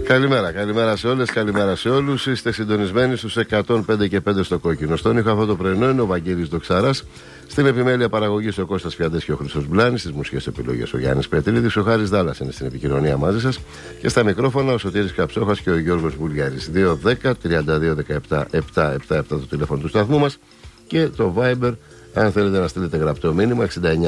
Καλημέρα σε όλες, καλημέρα σε όλους. Είστε συντονισμένοι στους 105 και 5 στο κόκκινο. Στον ήχο αυτό το πρωινό είναι ο Βαγγέλης Δοξαράς. Στην επιμέλεια παραγωγής ο Κώστας Φιαντές και ο Χρήστος Μπλάνης. Στις μουσικές επιλογές ο Γιάννης Πετρίδης. Ο Χάρης Δάλλας είναι στην επικοινωνία μαζί σας. Και στα μικρόφωνα ο Σωτήρης Καψόχας και ο Γιώργος Βουλιάρης. 210-3217-777 το τηλέφωνο του σταθμού μας. Και το Viber, αν θέλετε να στείλετε γραπτό μήνυμα,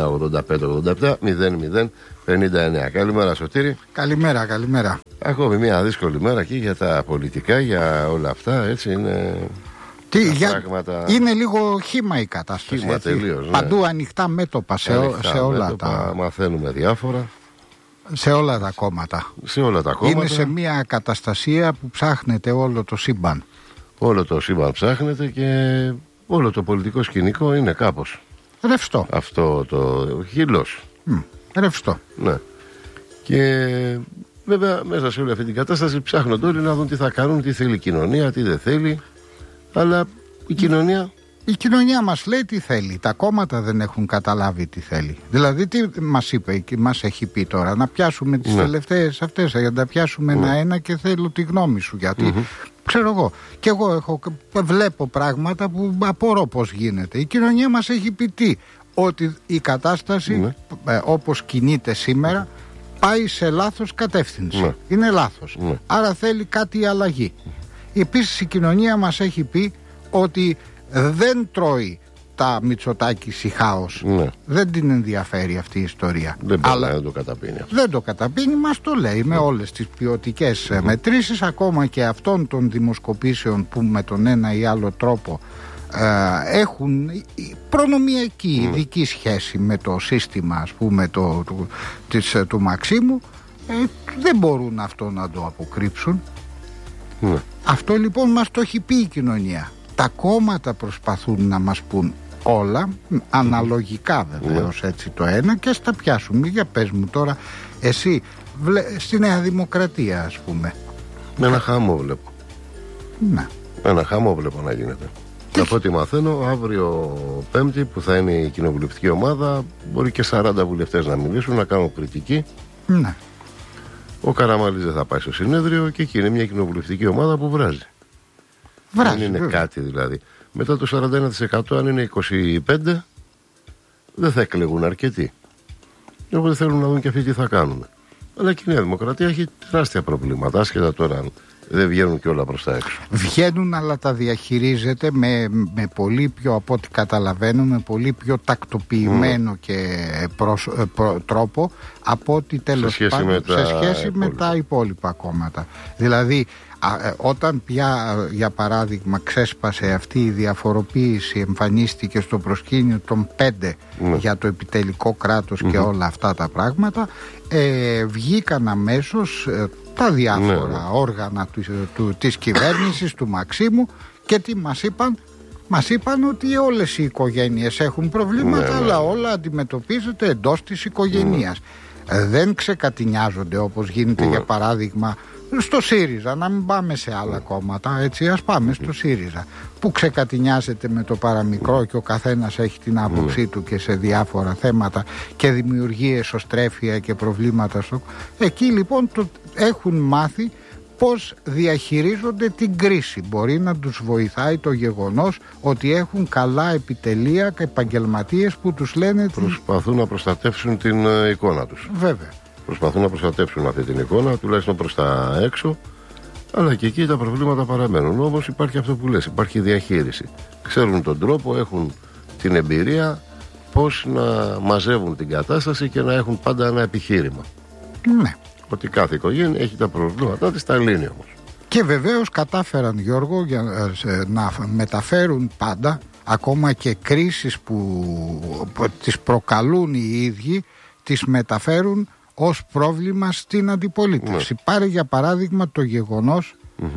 69-85-87-00-59. Καλημέρα Σωτήρη. Καλημέρα. Ακόμη μια δύσκολη μέρα εκεί για τα πολιτικά, για όλα αυτά, έτσι είναι. Πράγματα... Είναι λίγο χύμα η κατάσταση. Χύμα τελείως, ναι. Παντού ανοιχτά μέτωπα σε όλα τα. Μαθαίνουμε διάφορα. Σε όλα τα κόμματα. Είναι σε μια καταστασία που ψάχνεται όλο το σύμπαν. Όλο το σύμπαν ψάχνεται και όλο το πολιτικό σκηνικό είναι κάπως ρευστό. Αυτό το χείλος. Ρευστό. Ναι. Και βέβαια μέσα σε όλη αυτή την κατάσταση ψάχνονται όλοι να δουν τι θα κάνουν, τι θέλει η κοινωνία, τι δεν θέλει. Αλλά η κοινωνία... Η κοινωνία μας λέει τι θέλει. Τα κόμματα δεν έχουν καταλάβει τι θέλει. Δηλαδή τι μας είπε, μας έχει πει τώρα, να πιάσουμε τις τελευταίες αυτές, να τα πιάσουμε ένα-ένα και θέλω τη γνώμη σου. Γιατί ξέρω εγώ, και εγώ βλέπω πράγματα που απορώ πώς γίνεται. Η κοινωνία μας έχει πει τι, ότι η κατάσταση όπως κινείται σήμερα πάει σε λάθος κατεύθυνση. Είναι λάθος. Άρα θέλει κάτι αλλαγή. Επίσης η κοινωνία μας έχει πει ότι δεν τρώει τα Μητσοτάκης η χάος. Δεν την ενδιαφέρει αυτή η ιστορία. Δεν το καταπίνει. Δεν το καταπίνει, μας το λέει με όλες τις ποιοτικές μετρήσεις, ακόμα και αυτών των δημοσκοπήσεων που με τον ένα ή άλλο τρόπο έχουν προνομιακή ειδική σχέση με το σύστημα, ας πούμε, του Μαξίμου. Δεν μπορούν αυτό να το αποκρύψουν. Αυτό λοιπόν μας το έχει πει η κοινωνία. Τα κόμματα προσπαθούν να μας πούν όλα, αναλογικά βεβαίως, έτσι το ένα, και στα πιάσουμε. Για πες μου τώρα, εσύ στη Νέα Δημοκρατία, ας πούμε. Με ένα χαμό βλέπω. Ένα χαμό βλέπω να γίνεται. Από ό,τι μαθαίνω, αύριο Πέμπτη που θα είναι η κοινοβουλευτική ομάδα, μπορεί και 40 βουλευτές να μιλήσουν, να κάνουν κριτική. Ο Καραμανλής δεν θα πάει στο συνέδριο και εκεί είναι μια κοινοβουλευτική ομάδα που βράζει. Δεν είναι κάτι δηλαδή. Μετά το 41%, αν είναι 25%, δεν θα εκλεγούν αρκετοί. Οπότε θέλουν να δουν και αυτοί τι θα κάνουν. Αλλά και η Νέα Δημοκρατία έχει τεράστια προβλήματα, άσχετα τώρα δεν βγαίνουν και όλα προς τα έξω. Βγαίνουν, αλλά τα διαχειρίζεται με πολύ πιο, από ό,τι καταλαβαίνω, με πολύ πιο τακτοποιημένο και τρόπο από ό,τι τέλος πάντων σε σχέση με τα υπόλοιπα κόμματα. Δηλαδή όταν πια, για παράδειγμα, ξέσπασε αυτή η διαφοροποίηση, εμφανίστηκε στο προσκήνιο των 5 για το επιτελικό κράτος και όλα αυτά τα πράγματα, βγήκαν αμέσως τα διάφορα όργανα της κυβέρνησης, του Μαξίμου, και τι μας είπαν? Μας είπαν ότι όλες οι οικογένειες έχουν προβλήματα, αλλά όλα αντιμετωπίζονται εντός της οικογένειας. Δεν ξεκατηνιάζονται όπως γίνεται για παράδειγμα στο ΣΥΡΙΖΑ, να μην πάμε σε άλλα κόμματα, έτσι, ας πάμε στο ΣΥΡΙΖΑ, που ξεκατηνιάζεται με το παραμικρό και ο καθένας έχει την άποψή του και σε διάφορα θέματα και δημιουργεί εσωστρέφεια και προβλήματα εκεί λοιπόν έχουν μάθει πώς διαχειρίζονται την κρίση. Μπορεί να τους βοηθάει το γεγονός ότι έχουν καλά επιτελεία και επαγγελματίες που τους λένε... Προσπαθούν να προστατεύσουν την εικόνα τους. Βέβαια. Προσπαθούν να προστατεύσουν αυτή την εικόνα, τουλάχιστον προς τα έξω, αλλά και εκεί τα προβλήματα παραμένουν. Όμως υπάρχει αυτό που λες, υπάρχει διαχείριση. Ξέρουν τον τρόπο, έχουν την εμπειρία πώς να μαζεύουν την κατάσταση και να έχουν πάντα ένα επιχείρημα. Ότι κάθε οικογένεια έχει τα προβλήματά της, τα λύνει όμως. Και βεβαίως κατάφεραν, Γιώργο, να μεταφέρουν πάντα, ακόμα και κρίσεις που τις προκαλούν οι ίδιοι, τις μεταφέρουν ως πρόβλημα στην αντιπολίτευση. Πάρε για παράδειγμα το γεγονός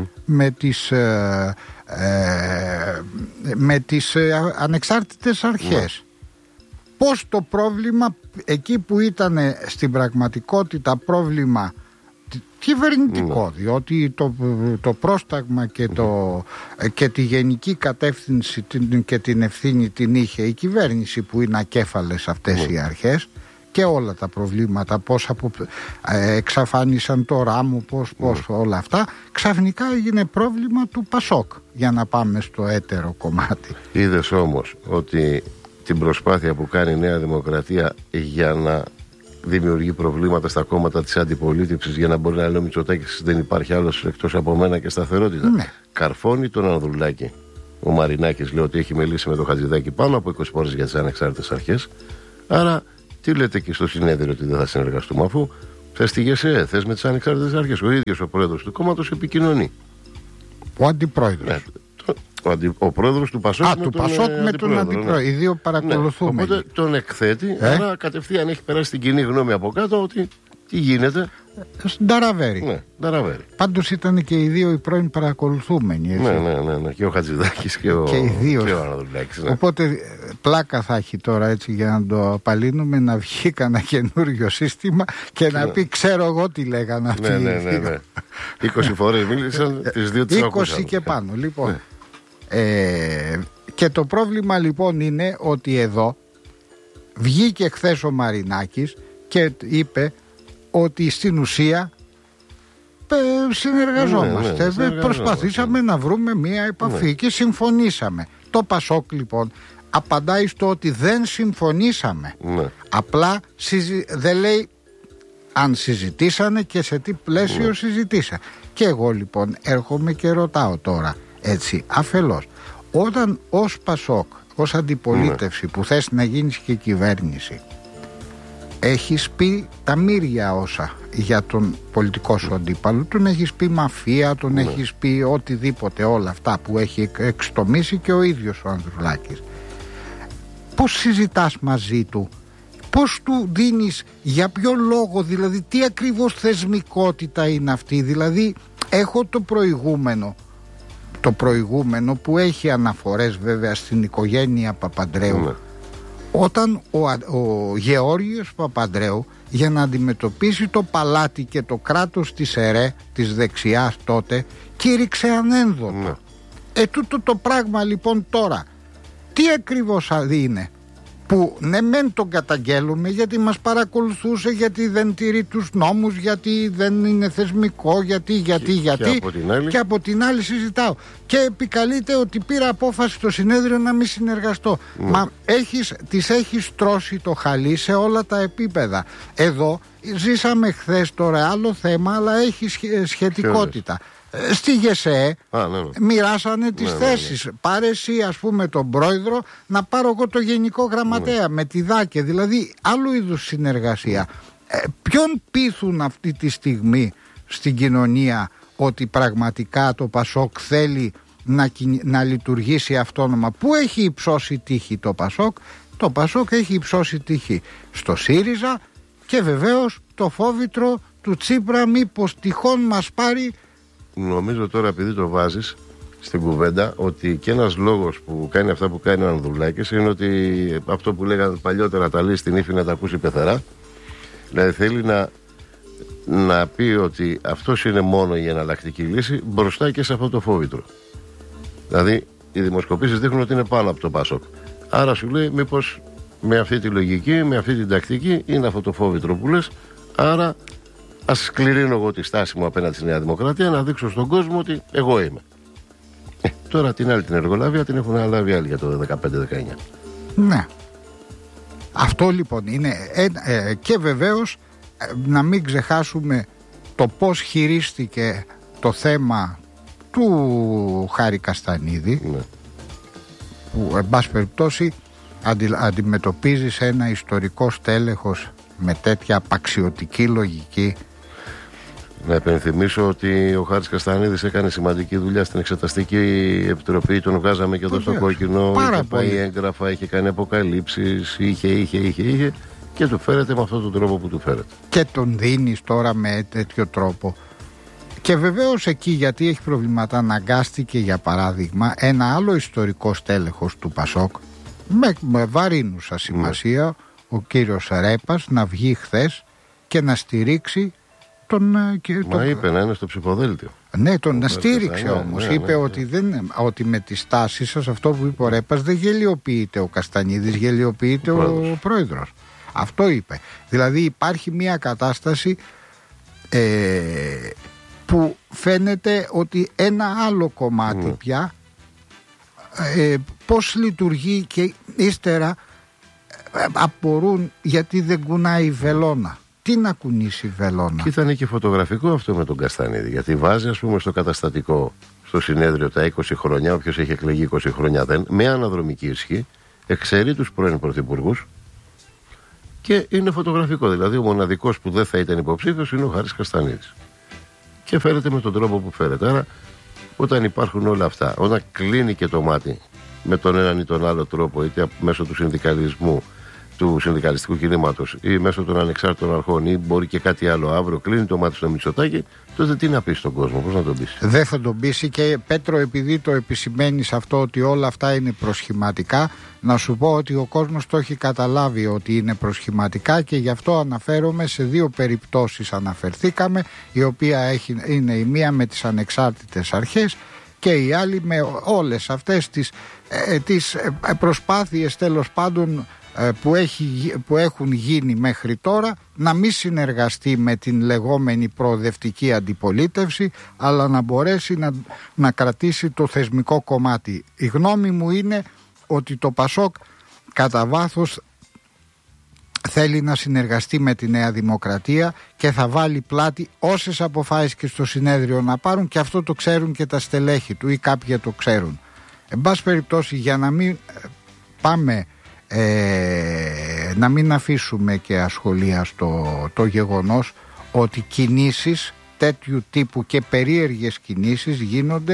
με τις ανεξάρτητες αρχές. Πώς το πρόβλημα, εκεί που ήταν στην πραγματικότητα πρόβλημα κυβερνητικό, διότι το πρόσταγμα και τη γενική κατεύθυνση και την ευθύνη την είχε η κυβέρνηση, που είναι ακέφαλες αυτές οι αρχές, και όλα τα προβλήματα, πώς εξαφάνισαν το Ράμο, πώς όλα αυτά, ξαφνικά έγινε πρόβλημα του Πασόκ, για να πάμε στο έτερο κομμάτι. Είδες όμως ότι την προσπάθεια που κάνει η Νέα Δημοκρατία για να δημιουργεί προβλήματα στα κόμματα της αντιπολίτευσης, για να μπορεί να λέει ο Μητσοτάκης δεν υπάρχει άλλος εκτός από μένα και σταθερότητα. Ναι. Καρφώνει τον Ανδρουλάκη. Ο Μαρινάκης λέει ότι έχει μιλήσει με τον Χατζηδάκη πάνω από 20 φορές για τις ανεξάρτητες αρχές. Άρα, τι λέτε και στο συνέδριο ότι δεν θα συνεργαστούμε, αφού θες τη ΓΕΣΕ, θες με τις ανεξάρτητες αρχές. Ο ίδιος ο πρόεδρος του κόμματος επικοινωνεί. Ο αντιπρόεδρος. Ναι, ο πρόεδρος του Πασόκ με τον αντιπρόεδρο. Οι δύο παρακολουθούμε. Οπότε τον εκθέτει, άρα κατευθείαν έχει περάσει την κοινή γνώμη από κάτω ότι τι γίνεται. Στην Ταραβέρη. Ναι, Ταραβέρη. Πάντως ήταν και οι δύο οι πρώην παρακολουθούμενοι. Έτσι. Ναι. Και ο Χατζηδάκης και ο Αναδουλάκης. Ναι. Οπότε πλάκα θα έχει τώρα, έτσι, για να το απαλύνουμε, να βγει κανένα καινούριο σύστημα και να πει ξέρω εγώ τι λέγανε αυτοί. Ναι. 20 φορές μίλησαν, τις δύο τις 20 και πάνω. Λοιπόν. Και το πρόβλημα λοιπόν είναι ότι εδώ βγήκε χθες ο Μαρινάκης και είπε ότι στην ουσία συνεργαζόμαστε. Προσπαθήσαμε να βρούμε μία επαφή και συμφωνήσαμε. Το Πασόκ λοιπόν απαντάει στο ότι δεν συμφωνήσαμε. Απλά δεν λέει αν συζητήσανε και σε τι πλαίσιο συζητήσανε. Και εγώ λοιπόν έρχομαι και ρωτάω τώρα, έτσι, αφελώς, όταν ως Πασόκ, ως αντιπολίτευση που θες να γίνεις και κυβέρνηση, έχεις πει τα μύρια όσα για τον πολιτικό σου αντίπαλο, τον έχεις πει μαφία, τον έχεις πει οτιδήποτε, όλα αυτά που έχει εξτομίσει και ο ίδιος ο Ανδρουλάκης, πώς συζητάς μαζί του, πώς του δίνεις, για ποιο λόγο, δηλαδή τι ακριβώς θεσμικότητα είναι αυτή? Δηλαδή έχω το προηγούμενο που έχει αναφορές βέβαια στην οικογένεια Παπανδρέου, όταν ο Γεώργιος Παπανδρέου, για να αντιμετωπίσει το παλάτι και το κράτος της ΕΡΕ, της δεξιάς τότε, κήρυξε ανένδοτο. Τούτο το πράγμα λοιπόν τώρα τι ακριβώς είναι, που ναι μεν τον καταγγέλουμε γιατί μας παρακολουθούσε, γιατί δεν τηρεί τους νόμους, γιατί δεν είναι θεσμικό, γιατί και από την άλλη συζητάω και επικαλείται ότι πήρα απόφαση στο συνέδριο να μην συνεργαστώ. Μα της έχεις τρώσει το χαλί σε όλα τα επίπεδα. Εδώ ζήσαμε χθες τώρα άλλο θέμα, αλλά έχει σχετικότητα. Στη ΓΕΣΕ μοιράσανε τις θέσεις. Πάρε εσύ ας πούμε τον πρόεδρο, να πάρω εγώ το γενικό γραμματέα με τη ΔΑΚΕ, δηλαδή άλλου είδους συνεργασία. Ποιον πείθουν αυτή τη στιγμή στην κοινωνία ότι πραγματικά το Πασόκ θέλει να λειτουργήσει αυτόνομα? Πού έχει υψώσει τύχη το Πασόκ? Το Πασόκ έχει υψώσει τύχη στο ΣΥΡΙΖΑ και βεβαίως το φόβητρο του Τσίπρα, μήπως τυχόν μας πάρει. Νομίζω τώρα, επειδή το βάζεις στην κουβέντα, ότι και ένας λόγος που κάνει αυτά που κάνει ο Ανδρουλάκης είναι ότι αυτό που λέγανε παλιότερα, τα λέει στην ύφη να τα ακούσει πεθερά. Δηλαδή θέλει να πει ότι αυτός είναι μόνο η εναλλακτική λύση μπροστά και σε αυτό το φόβητρο. Δηλαδή οι δημοσκοπήσεις δείχνουν ότι είναι πάνω από το Πασόκ. Άρα σου λέει μήπως με αυτή τη λογική, με αυτή την τακτική είναι αυτό το φόβητρο που λες. Άρα ας σκληρύνω εγώ τη στάση μου απέναντι στη Νέα Δημοκρατία, να δείξω στον κόσμο ότι εγώ είμαι. Τώρα την άλλη την εργολαβία την έχουν αναλάβει άλλοι για το 15-19. Ναι. Αυτό λοιπόν είναι. Και βεβαίως να μην ξεχάσουμε το πώς χειρίστηκε το θέμα του Χάρη Καστανίδη, που εν πάση περιπτώσει αντιμετωπίζεις ένα ιστορικό στέλεχος με τέτοια απαξιωτική λογική. Να επενθυμίσω ότι ο Χάρης Καστανίδης έκανε σημαντική δουλειά στην Εξεταστική Επιτροπή. Τον βγάζαμε και εδώ στο κόκκινο. Είχε πάει έγγραφα, είχε κάνει αποκαλύψεις, είχε και του φέρεται με αυτόν τον τρόπο που του φέρεται. Και τον δίνεις τώρα με τέτοιο τρόπο. Και βεβαίως εκεί, γιατί έχει προβλήματα, αναγκάστηκε για παράδειγμα ένα άλλο ιστορικό στέλεχος του Πασόκ με βαρύνουσα σημασία, ο κύριος Ρέπας, να βγει χθες και να στηρίξει είπε να είναι στο ψηφοδέλτιο. Ναι, να στήριξε όμως. Είπε ότι με τη στάση σας, αυτό που είπε ο Ρέπας, δεν γελιοποιείται ο Καστανίδης, γελιοποιείται ο πρόεδρος. Αυτό είπε. Δηλαδή υπάρχει μια κατάσταση που φαίνεται ότι ένα άλλο κομμάτι πια πώς λειτουργεί, και ύστερα απορούν γιατί δεν κουνάει η βελόνα. Τι να κουνήσει η βελόνα? Και ήταν και φωτογραφικό αυτό με τον Καστανίδη, γιατί βάζει, ας πούμε, στο καταστατικό, στο συνέδριο, τα 20 χρόνια, όποιος έχει εκλεγεί 20 χρόνια δεν, με αναδρομική ισχύ, εξαιρεί τους πρώην πρωθυπουργούς, και είναι φωτογραφικό. Δηλαδή ο μοναδικός που δεν θα ήταν υποψήφιος είναι ο Χάρης Καστανίδης. Και φέρεται με τον τρόπο που φέρεται. Άρα, όταν υπάρχουν όλα αυτά, όταν κλείνει και το μάτι με τον έναν ή τον άλλο τρόπο, είτε μέσω του συνδικαλισμού, του συνδικαλιστικού κινήματος, ή μέσω των ανεξάρτητων αρχών, ή μπορεί και κάτι άλλο αύριο, κλείνει το μάτι στο Μητσοτάκη, τότε τι να πει στον κόσμο, πώς να τον πεις? Δεν θα τον πείσει. Και Πέτρο, επειδή το επισημαίνεις αυτό, ότι όλα αυτά είναι προσχηματικά, να σου πω ότι ο κόσμος το έχει καταλάβει ότι είναι προσχηματικά, και γι' αυτό αναφέρομαι σε δύο περιπτώσεις. Αναφερθήκαμε, η οποία είναι η μία με τις ανεξάρτητες αρχές και η άλλη με όλες αυτές τις προσπάθειες, τέλος πάντων, που έχουν γίνει μέχρι τώρα, να μην συνεργαστεί με την λεγόμενη προοδευτική αντιπολίτευση, αλλά να μπορέσει να κρατήσει το θεσμικό κομμάτι. Η γνώμη μου είναι ότι το Πασόκ κατά βάθος θέλει να συνεργαστεί με τη Νέα Δημοκρατία και θα βάλει πλάτη όσες αποφάσεις και στο συνέδριο να πάρουν, και αυτό το ξέρουν και τα στελέχη του, ή κάποιοι το ξέρουν. Εν πάση περιπτώσει, για να μην πάμε, να μην αφήσουμε και ασχολίαστο το γεγονός ότι κινήσεις τέτοιου τύπου και περίεργες κινήσεις γίνονται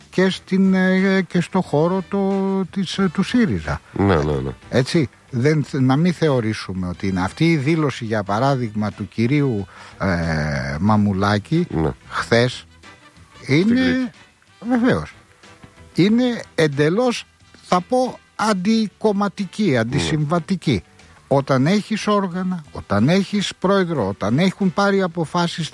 και στο χώρο του ΣΥΡΙΖΑ. Ναι. Έτσι, να μην θεωρήσουμε ότι είναι αυτή η δήλωση, για παράδειγμα, του κυρίου Μαμουλάκη χθες, είναι βεβαίως, είναι εντελώς, θα πω, αντικομματική, αντισυμβατική. Όταν έχεις όργανα, όταν έχεις πρόεδρο, όταν έχουν πάρει αποφάσεις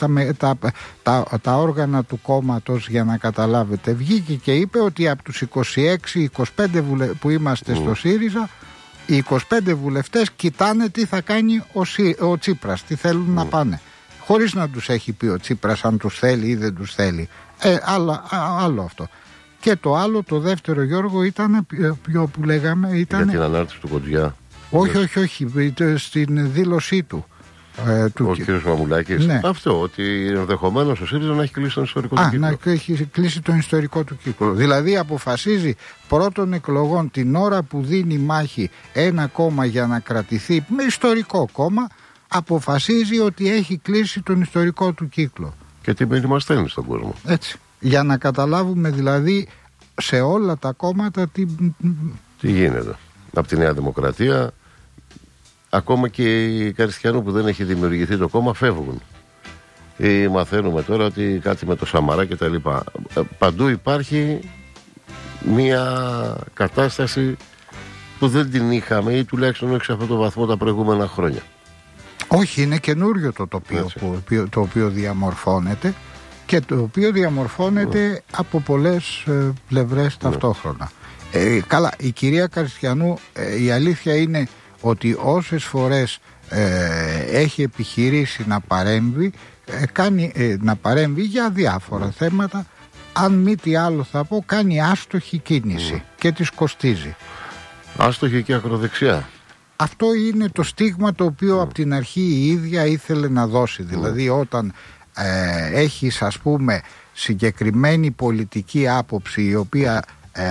τα όργανα του κόμματος, για να καταλάβετε, βγήκε και είπε ότι από τους 26-25 που είμαστε στο ΣΥΡΙΖΑ, οι 25 βουλευτές κοιτάνε τι θα κάνει ο Τσίπρας, τι θέλουν να πάνε, χωρίς να τους έχει πει ο Τσίπρας αν τους θέλει ή δεν τους θέλει. Άλλο αυτό. Και το άλλο, το δεύτερο, Γιώργο, ήταν ποιο που λέγαμε? Για την ανάρτηση του Κοντζιά. Όχι, στην δήλωσή του. Ο κύριος Μαμουλάκης. Ναι. Αυτό, ότι ενδεχομένως ο ΣΥΡΙΖΑ να έχει κλείσει τον ιστορικό του κύκλο. Να έχει κλείσει τον ιστορικό του κύκλο. Δηλαδή αποφασίζει πρώτων εκλογών, την ώρα που δίνει μάχη ένα κόμμα για να κρατηθεί, με ιστορικό κόμμα, αποφασίζει ότι έχει κλείσει τον ιστορικό του κύκλο. Και τι μήνυμα στέλνει στον κόσμο. Έτσι. Για να καταλάβουμε δηλαδή σε όλα τα κόμματα τι γίνεται. Από τη Νέα Δημοκρατία, ακόμα και οι Καριστιανού που δεν έχει δημιουργηθεί το κόμμα φεύγουν. Ή μαθαίνουμε τώρα ότι κάτι με το Σαμαρά και τα λοιπά. Παντού υπάρχει μια κατάσταση που δεν την είχαμε, ή τουλάχιστον όχι σε αυτό το βαθμό, τα προηγούμενα χρόνια. Όχι, είναι καινούριο το τοπίο το οποίο διαμορφώνεται, και το οποίο διαμορφώνεται από πολλές πλευρές ταυτόχρονα. Καλά, η κυρία Καριστιανού, η αλήθεια είναι ότι όσες φορές έχει επιχειρήσει να παρέμβει, να παρέμβει για διάφορα θέματα, αν μη τι άλλο θα πω, κάνει άστοχη κίνηση και της κοστίζει. Άστοχη και ακροδεξιά. Αυτό είναι το στίγμα το οποίο από την αρχή η ίδια ήθελε να δώσει. Δηλαδή όταν έχεις, ας πούμε, συγκεκριμένη πολιτική άποψη, η οποία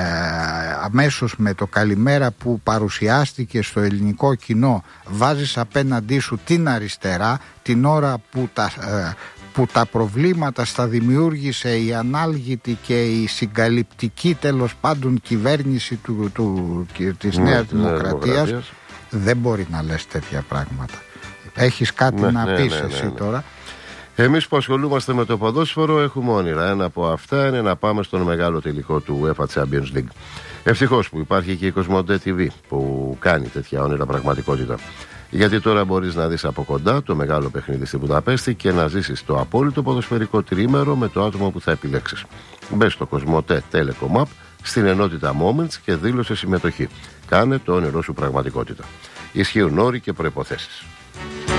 αμέσως με το καλημέρα που παρουσιάστηκε στο ελληνικό κοινό βάζεις απέναντί σου την αριστερά, την ώρα που τα προβλήματα στα δημιούργησε η ανάλγητη και η συγκαλυπτική, τέλος πάντων, κυβέρνηση της Νέας Δημοκρατίας, δεν μπορεί να λες τέτοια πράγματα. Έχεις κάτι να πεις εσύ τώρα? Εμείς που ασχολούμαστε με το ποδόσφαιρο έχουμε όνειρα. Ένα από αυτά είναι να πάμε στον μεγάλο τελικό του UEFA Champions League. Ευτυχώς που υπάρχει και η Cosmote TV που κάνει τέτοια όνειρα πραγματικότητα. Γιατί τώρα μπορείς να δεις από κοντά το μεγάλο παιχνίδι στη Βουδαπέστη και να ζήσεις το απόλυτο ποδοσφαιρικό τριήμερο με το άτομο που θα επιλέξεις. Μπες στο Cosmote Telecom App, στην ενότητα Moments, και δήλωσε συμμετοχή. Κάνε το όνειρό σου πραγματικότητα. Ισχύουν όροι και προϋποθέσεις.